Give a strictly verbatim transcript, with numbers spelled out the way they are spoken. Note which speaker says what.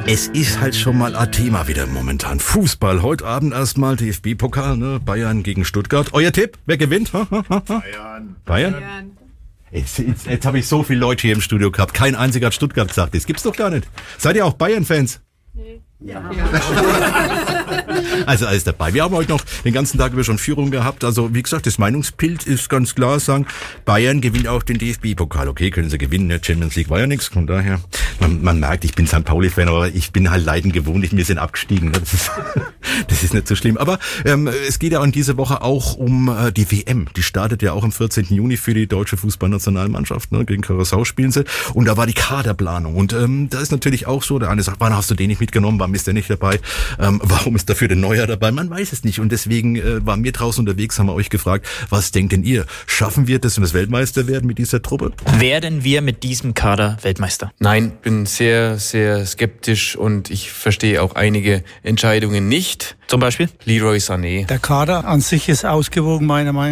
Speaker 1: Es ist halt schon mal ein Thema wieder momentan. Fußball. Heute Abend erstmal D F B-Pokal, ne? Bayern gegen Stuttgart. Euer Tipp? Wer gewinnt?
Speaker 2: Bayern.
Speaker 1: Bayern?
Speaker 2: Bayern.
Speaker 1: Jetzt, jetzt, jetzt habe ich so viele Leute hier im Studio gehabt. Kein einziger hat Stuttgart gesagt. Das gibt's doch gar nicht. Seid ihr auch Bayern-Fans?
Speaker 2: Nee. Ja.
Speaker 1: Also alles dabei. Wir haben heute noch den ganzen Tag über schon Führung gehabt. Also wie gesagt, das Meinungsbild ist ganz klar. Sagen, Bayern gewinnt auch den D F B-Pokal. Okay, können sie gewinnen. Ne? Champions League war ja nichts. Von daher, man, man merkt, ich bin Sankt Pauli-Fan, aber ich bin halt leiden gewohnt. Wir sind abgestiegen. Ne? Das ist, das ist nicht so schlimm. Aber ähm, es geht ja in dieser Woche auch um äh, die W M. Die startet ja auch am vierzehnten Juni für die deutsche Fußballnationalmannschaft. Ne? Gegen Curaçao spielen sie. Und da war die Kaderplanung. Und ähm, da ist natürlich auch so, der eine sagt, wann hast du den nicht mitgenommen? Warum ist der nicht dabei? Ähm, warum ist dafür der Neuer dabei? Man weiß es nicht. Und deswegen äh, waren wir draußen unterwegs, haben wir euch gefragt, was denkt denn ihr? Schaffen wir das, wenn wir Weltmeister werden mit dieser Truppe?
Speaker 3: Werden wir mit diesem Kader Weltmeister?
Speaker 4: Nein, bin sehr, sehr skeptisch und ich verstehe auch einige Entscheidungen nicht.
Speaker 3: Zum Beispiel?
Speaker 4: Leroy Sané.
Speaker 5: Der Kader an sich ist ausgewogen, meiner Meinung nach.